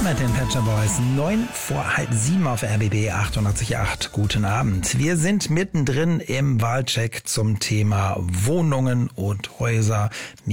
mit den Pet Shop Boys. 9 vor halb 7 auf RBB 88.8. Guten Abend. Wir sind mittendrin im Wahlcheck zum Thema Wohnungen und Häuser.